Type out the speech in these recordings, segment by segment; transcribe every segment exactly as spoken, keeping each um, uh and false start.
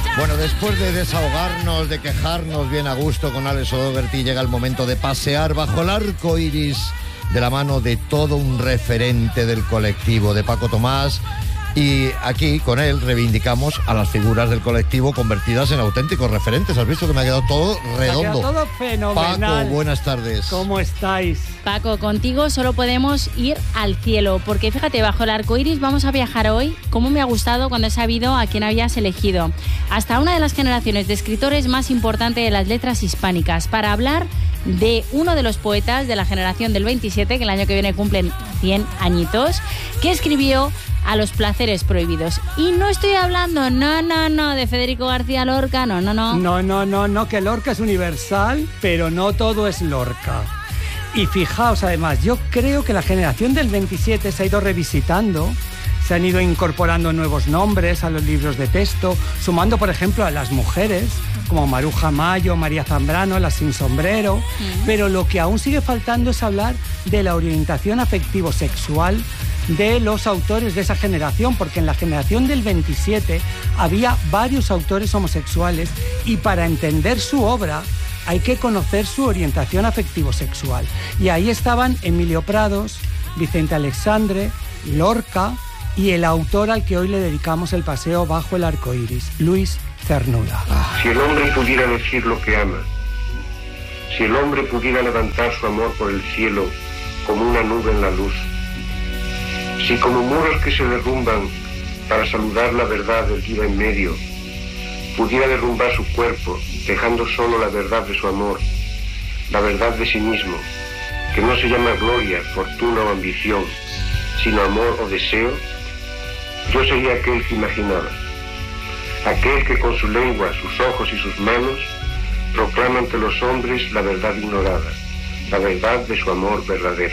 Bueno, después de desahogarnos, de quejarnos bien a gusto con Alex O'Doherty, llega el momento de pasear bajo el arco iris de la mano de todo un referente del colectivo, de Paco Tomás. Y aquí, con él, reivindicamos a las figuras del colectivo convertidas en auténticos referentes. ¿Has visto que me ha quedado todo redondo? Me ha quedado todo fenomenal. Paco, buenas tardes. ¿Cómo estáis? Paco, contigo solo podemos ir al cielo, porque fíjate, bajo el arco iris vamos a viajar hoy. Cómo me ha gustado cuando he sabido a quién habías elegido. Hasta una de las generaciones de escritores más importantes de las letras hispánicas, para hablar de uno de los poetas de la generación del veintisiete, que el año que viene cumplen cien añitos, que escribió A los placeres prohibidos. Y no estoy hablando, no, no, no, de Federico García Lorca, no, no, no. No, no, no, no, que Lorca es universal, pero no todo es Lorca. Y fijaos, además, yo creo que la generación del veintisiete se ha ido revisitando, se han ido incorporando nuevos nombres a los libros de texto, sumando, por ejemplo, a las mujeres, como Maruja Mayo, María Zambrano, las sin sombrero, mm. pero lo que aún sigue faltando es hablar de la orientación afectivo-sexual de los autores de esa generación, porque en la generación del veintisiete había varios autores homosexuales y para entender su obra hay que conocer su orientación afectivo-sexual. Y ahí estaban Emilio Prados, Vicente Alexandre, Lorca y el autor al que hoy le dedicamos el paseo bajo el arco iris, Luis Cernuda. Si el hombre pudiera decir lo que ama, si el hombre pudiera levantar su amor por el cielo como una nube en la luz, si como muros que se derrumban para saludar la verdad del día en medio, pudiera derrumbar su cuerpo, dejando solo la verdad de su amor, la verdad de sí mismo, que no se llama gloria, fortuna o ambición, sino amor o deseo, yo sería aquel que imaginaba, aquel que con su lengua, sus ojos y sus manos proclama ante los hombres la verdad ignorada, la verdad de su amor verdadero.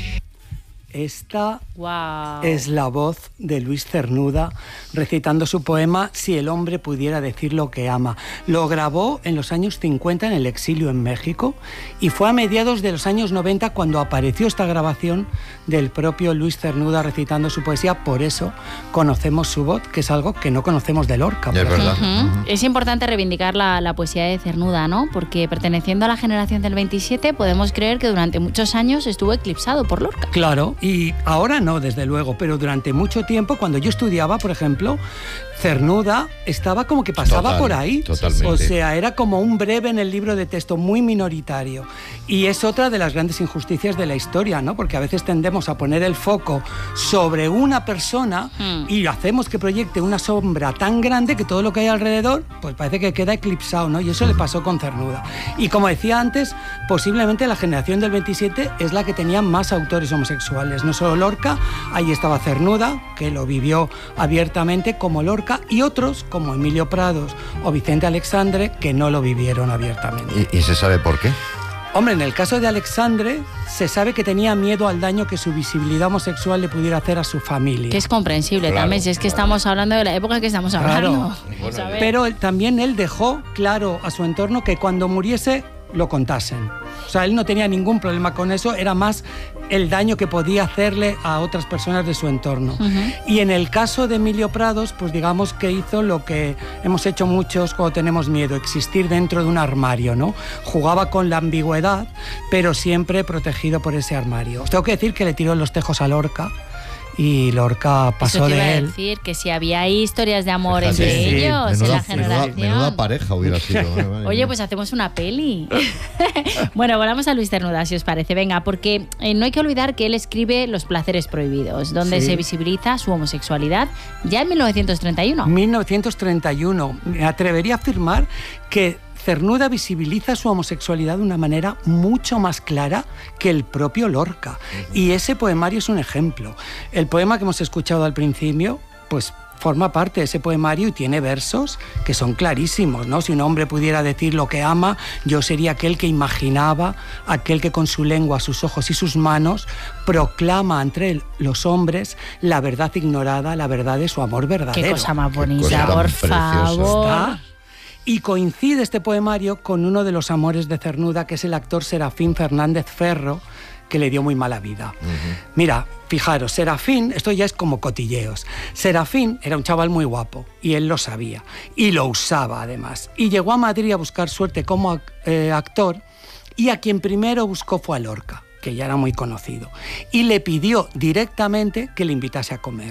Esta wow. es la voz de Luis Cernuda recitando su poema Si el hombre pudiera decir lo que ama. Lo grabó en los años cincuenta en el exilio en México y fue a mediados de los años noventa cuando apareció esta grabación del propio Luis Cernuda recitando su poesía. Por eso conocemos su voz, que es algo que no conocemos de Lorca. Es verdad. Uh-huh. Uh-huh. Es importante reivindicar la, la poesía de Cernuda, ¿no? Porque perteneciendo a la generación del veintisiete podemos creer que durante muchos años estuvo eclipsado por Lorca. Claro. Y ahora no, desde luego, pero durante mucho tiempo, cuando yo estudiaba, por ejemplo, Cernuda estaba como que pasaba Total, por ahí. Totalmente. O sea, era como un breve en el libro de texto, muy minoritario. Y es otra de las grandes injusticias de la historia, ¿no? Porque a veces tendemos a poner el foco sobre una persona mm. y hacemos que proyecte una sombra tan grande que todo lo que hay alrededor, pues parece que queda eclipsado, ¿no? Y eso mm. le pasó con Cernuda. Y como decía antes, posiblemente la generación del veintisiete es la que tenía más autores homosexuales. No solo Lorca, ahí estaba Cernuda, que lo vivió abiertamente como Lorca, y otros, como Emilio Prados o Vicente Alexandre, que no lo vivieron abiertamente. ¿Y, y se sabe por qué? Hombre, en el caso de Alexandre, se sabe que tenía miedo al daño que su visibilidad homosexual le pudiera hacer a su familia. Que es comprensible claro, también, si es que claro. estamos hablando de la época que estamos hablando. Claro. Bueno, pero él, también él dejó claro a su entorno que cuando muriese lo contasen. O sea, él no tenía ningún problema con eso, era más el daño que podía hacerle a otras personas de su entorno. Uh-huh. Y en el caso de Emilio Prados, pues digamos que hizo lo que hemos hecho muchos cuando tenemos miedo, existir dentro de un armario, ¿no? Jugaba con la ambigüedad, pero siempre protegido por ese armario. Os tengo que decir que le tiró los tejos a Lorca, y Lorca pasó Eso te de iba él. A decir que si había historias de amor Fíjate, entre sí, ellos menuda, en la generación. Menuda, menuda pareja hubiera sido. Oye, pues hacemos una peli. Bueno, volvamos a Luis Cernuda, si os parece. Venga, porque eh, no hay que olvidar que él escribe Los placeres prohibidos, donde sí. se visibiliza su homosexualidad ya en mil novecientos treinta y uno. mil novecientos treinta y uno. Me atrevería a afirmar que Cernuda visibiliza su homosexualidad de una manera mucho más clara que el propio Lorca. Uh-huh. Y ese poemario es un ejemplo. El poema que hemos escuchado al principio, pues forma parte de ese poemario y tiene versos que son clarísimos, ¿no? Si un hombre pudiera decir lo que ama, yo sería aquel que imaginaba, aquel que con su lengua, sus ojos y sus manos proclama entre los hombres la verdad ignorada, la verdad de su amor verdadero. Qué cosa más bonita, por favor. ¿Está? Y coincide este poemario con uno de los amores de Cernuda, que es el actor Serafín Fernández Ferro, que le dio muy mala vida. Uh-huh. Mira, fijaros, Serafín, esto ya es como cotilleos. Serafín era un chaval muy guapo y él lo sabía y lo usaba además. Y llegó a Madrid a buscar suerte como eh, actor y a quien primero buscó fue a Lorca, que ya era muy conocido, y le pidió directamente que le invitase a comer.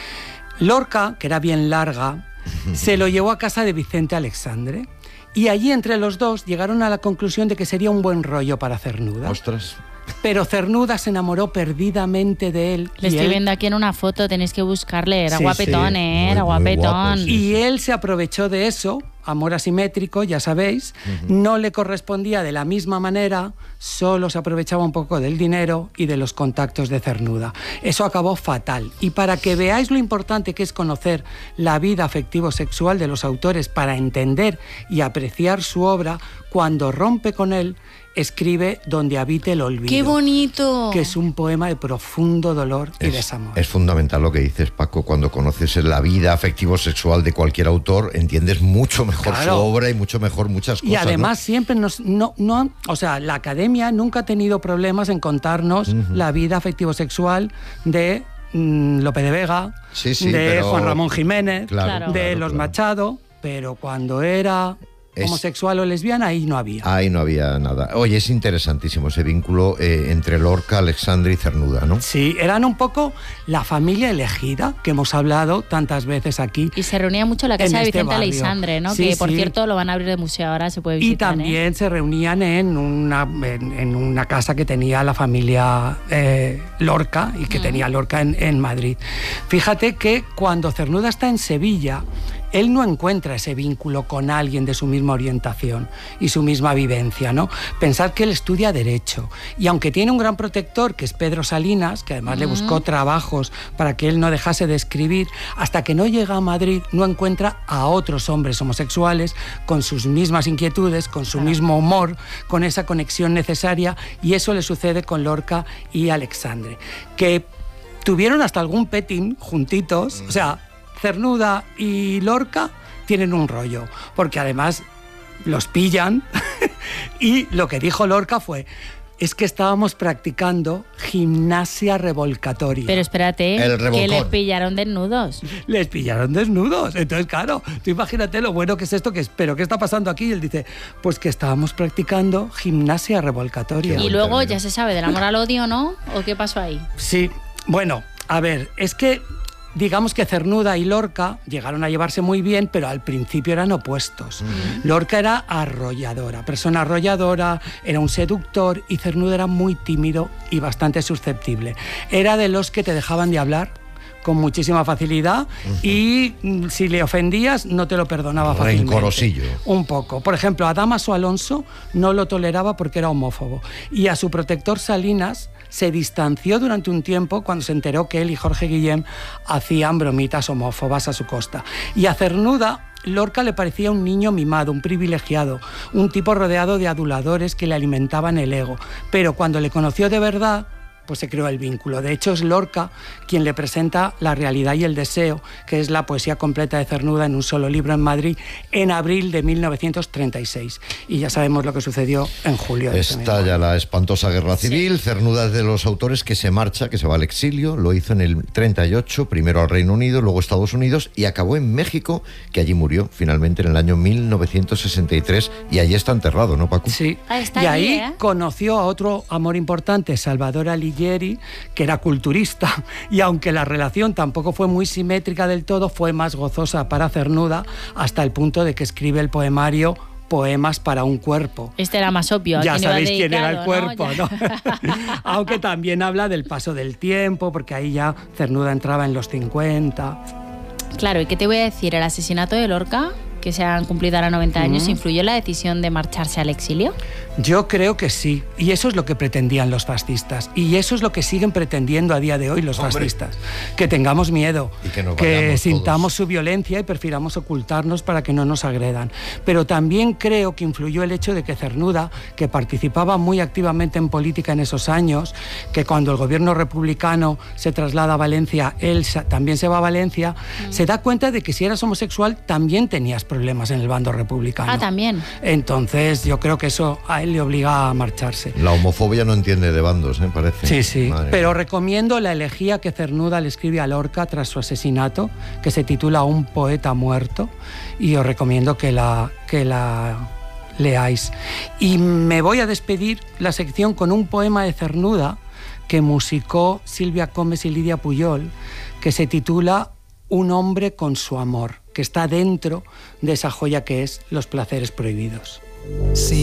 Lorca, que era bien larga, se lo llevó a casa de Vicente Alexandre y allí entre los dos llegaron a la conclusión de que sería un buen rollo para Cernuda. Ostras. Pero Cernuda se enamoró perdidamente de él. Le estoy él... viendo aquí en una foto, tenéis que buscarle, era Sí, guapetón, sí. ¿eh? Muy, Era muy guapetón. guapo, sí. Y él se aprovechó de eso, amor asimétrico, ya sabéis, uh-huh. no le correspondía de la misma manera, solo se aprovechaba un poco del dinero y de los contactos de Cernuda. Eso acabó fatal. Y para que veáis lo importante que es conocer la vida afectivo-sexual de los autores para entender y apreciar su obra, cuando rompe con él, escribe Donde habite el olvido. ¡Qué bonito! Que es un poema de profundo dolor y es, desamor. Es fundamental lo que dices, Paco. Cuando conoces la vida afectivo-sexual de cualquier autor, entiendes mucho mejor Claro. su obra y mucho mejor muchas cosas. Y además ¿no? siempre nos... No, no, o sea, la academia nunca ha tenido problemas en contarnos uh-huh. la vida afectivo-sexual de mm, Lope de Vega, sí, sí, de pero... Juan Ramón Jiménez, claro, de claro, los claro. Machado, pero cuando era... Es... homosexual o lesbiana, ahí no había. Ahí no había nada. Oye, es interesantísimo ese vínculo eh, entre Lorca, Alexandre y Cernuda, ¿no? Sí, eran un poco la familia elegida, que hemos hablado tantas veces aquí. Y se reunía mucho en la casa de este Vicente barrio. Alexandre, ¿no? Sí, que, por sí. cierto, lo van a abrir de museo ahora, se puede visitar. Y también ¿eh? se reunían en una, en, en una casa que tenía la familia eh, Lorca y que mm. tenía Lorca en, en Madrid. Fíjate que cuando Cernuda está en Sevilla, él no encuentra ese vínculo con alguien de su misma orientación y su misma vivencia, ¿no? Pensar que él estudia Derecho y aunque tiene un gran protector, que es Pedro Salinas, que además uh-huh. le buscó trabajos para que él no dejase de escribir, hasta que no llega a Madrid no encuentra a otros hombres homosexuales con sus mismas inquietudes, con su claro. mismo humor, con esa conexión necesaria, y eso le sucede con Lorca y Alexandre, que tuvieron hasta algún petting juntitos, uh-huh. o sea, Cernuda y Lorca tienen un rollo, porque además los pillan y lo que dijo Lorca fue, es que estábamos practicando gimnasia revolcatoria. Pero espérate, que les pillaron desnudos. Les pillaron desnudos. Entonces, claro, tú imagínate lo bueno que es esto, que es, pero ¿qué está pasando aquí? Y él dice, pues que estábamos practicando gimnasia revolcatoria. Y luego término. Ya se sabe del amor al odio, ¿no? ¿O qué pasó ahí? Sí, bueno, a ver, es que digamos que Cernuda y Lorca llegaron a llevarse muy bien, pero al principio eran opuestos. Uh-huh. Lorca era arrolladora, persona arrolladora, era un seductor, y Cernuda era muy tímido y bastante susceptible. Era de los que te dejaban de hablar con muchísima facilidad uh-huh. y si le ofendías no te lo perdonaba fácilmente. Rencorosillo. Un poco. Por ejemplo, a Dámaso Alonso no lo toleraba porque era homófobo, y a su protector Salinas se distanció durante un tiempo cuando se enteró que él y Jorge Guillem hacían bromitas homófobas a su costa. Y a Cernuda, Lorca le parecía un niño mimado, un privilegiado, un tipo rodeado de aduladores que le alimentaban el ego. Pero cuando le conoció de verdad, pues se creó el vínculo. De hecho, es Lorca quien le presenta La realidad y el deseo, que es la poesía completa de Cernuda en un solo libro en Madrid, en abril de mil novecientos treinta y seis. Y ya sabemos lo que sucedió en julio. Estalla la espantosa guerra civil. Sí. Cernuda es de los autores que se marcha, que se va al exilio. Lo hizo en el treinta y ocho, primero al Reino Unido, luego a Estados Unidos, y acabó en México, que allí murió finalmente en el año mil novecientos sesenta y tres, y allí está enterrado, ¿no, Paco? Sí. Ah, está y ahí, ahí ¿eh? conoció a otro amor importante, Salvador Alighieri, que era culturista, y aunque la relación tampoco fue muy simétrica del todo, fue más gozosa para Cernuda, hasta el punto de que escribe el poemario Poemas para un cuerpo. Este era más obvio. Ya sabéis quién era el cuerpo, ¿no? ¿no? Aunque también habla del paso del tiempo, porque ahí ya Cernuda entraba en los cincuenta. Claro, ¿y qué te voy a decir? ¿El asesinato de Lorca, que se han cumplido ahora noventa años, Mm. influyó en la decisión de marcharse al exilio? Yo creo que sí, y eso es lo que pretendían los fascistas, y eso es lo que siguen pretendiendo a día de hoy los Hombre. fascistas, que tengamos miedo, Y que nos que vayamos sintamos todos. su violencia y prefiramos ocultarnos para que no nos agredan. Pero también creo que influyó el hecho de que Cernuda, que participaba muy activamente en política en esos años, que cuando el gobierno republicano se traslada a Valencia, él sa- también se va a Valencia, mm. se da cuenta de que si eras homosexual también tenías problemas en el bando republicano. Ah, también. Entonces yo creo que eso a él le obliga a marcharse. La homofobia no entiende de bandos, ¿eh? Parece. Sí, sí. Madre Pero mía. recomiendo la elegía que Cernuda le escribe a Lorca tras su asesinato, que se titula Un poeta muerto, y os recomiendo que la, que la leáis. Y me voy a despedir la sección con un poema de Cernuda que musicó Silvia Comes y Lidia Puyol, que se titula Un hombre con su amor, que está dentro de esa joya que es Los placeres prohibidos. Sí.